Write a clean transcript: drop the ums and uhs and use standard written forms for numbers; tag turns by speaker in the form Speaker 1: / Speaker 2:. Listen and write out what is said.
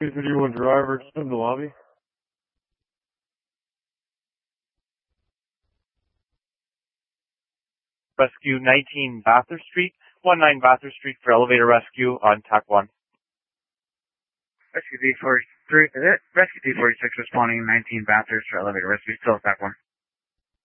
Speaker 1: 231 driver, just in the lobby.
Speaker 2: Rescue 19 Bathurst Street, 19 Bathurst Street for elevator rescue on TAC 1.
Speaker 3: Rescue D46 responding 19 Bathurst for elevator rescue, still at TAC 1.